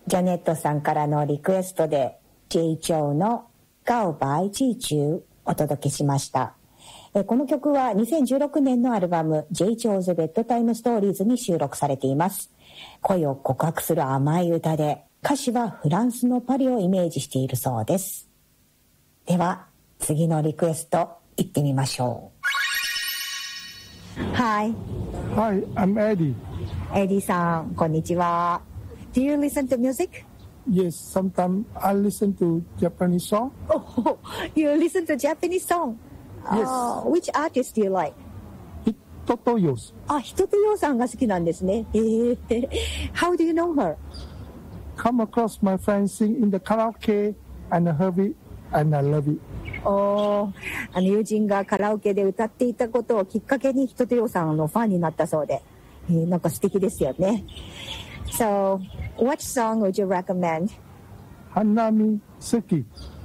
ジャネットさんからのリクエストで J チョウの告白之中お届けしました。この曲は2016年のアルバム J チョウズベッドタイムストーリーズに収録されています。恋を告白する甘い歌で、歌詞はフランスのパリをイメージしているそうです。では次のリクエスト行ってみましょう。 Hi, I'm Eddie. エディさん、こんにちは。 Do you listen to music? Yes, sometimes I listen to Japanese song. Oh, you listen to Japanese song? Yes. Which artist do you like? Hitotoyo. ヒトトヨさんが好きなんですね。How do you know her? Come across my friend sing in the karaoke and I heard it and I love it. 友人がカラオケで歌っていたことをきっかけにヒトトヨさんのファンになったそうで、なんか素敵ですよね。So, what song would you recommend? Hanami Suki.